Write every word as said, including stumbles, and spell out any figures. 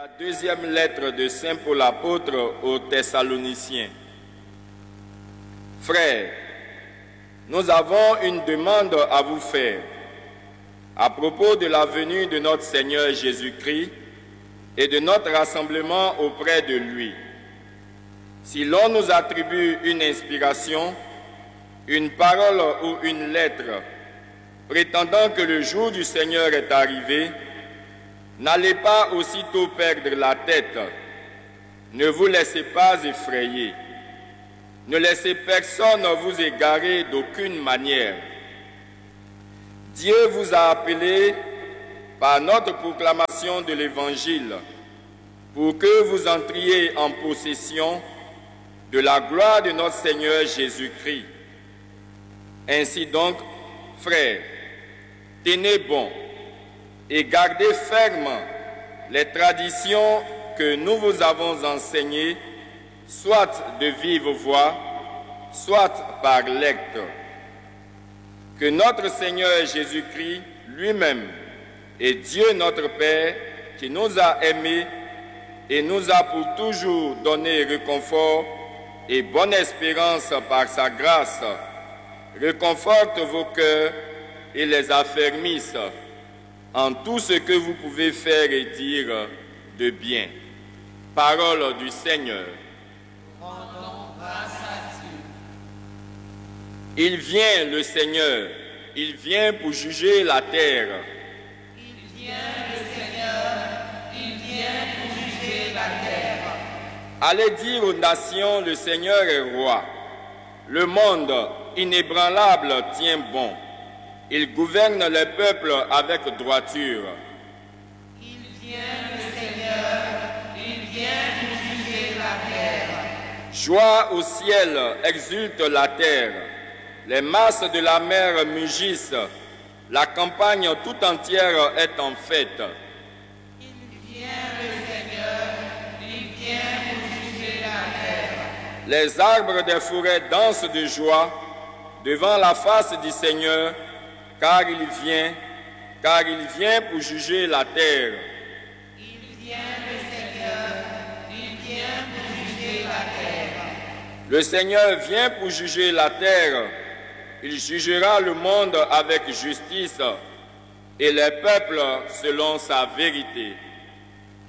La deuxième lettre de Saint Paul apôtre aux Thessaloniciens. Frères, nous avons une demande à vous faire à propos de la venue de notre Seigneur Jésus-Christ et de notre rassemblement auprès de lui. Si l'on nous attribue une inspiration, une parole ou une lettre, prétendant que le jour du Seigneur est arrivé, n'allez pas aussitôt perdre la tête. Ne vous laissez pas effrayer. Ne laissez personne vous égarer d'aucune manière. Dieu vous a appelé par notre proclamation de l'Évangile pour que vous entriez en possession de la gloire de notre Seigneur Jésus-Christ. Ainsi donc, frères, tenez bon et gardez ferme les traditions que nous vous avons enseignées, soit de vive voix, soit par lectre. Que notre Seigneur Jésus-Christ lui-même et Dieu notre Père, qui nous a aimés et nous a pour toujours donné réconfort et bonne espérance par sa grâce, réconforte vos cœurs et les affermisse en tout ce que vous pouvez faire et dire de bien. Parole du Seigneur. Rendons grâce à Dieu. Il vient le Seigneur, il vient pour juger la terre. Il vient le Seigneur, il vient pour juger la terre. Allez dire aux nations, le Seigneur est roi. Le monde inébranlable tient bon. Il gouverne les peuples avec droiture. Il vient le Seigneur, il vient pour juger la terre. Joie au ciel, exulte la terre. Les masses de la mer mugissent. La campagne tout entière est en fête. Il vient le Seigneur, il vient pour juger la terre. Les arbres des forêts dansent de joie devant la face du Seigneur, car il vient, car il vient pour juger la terre. Il vient le Seigneur, il vient pour juger la terre. Le Seigneur vient pour juger la terre. Il jugera le monde avec justice et les peuples selon sa vérité.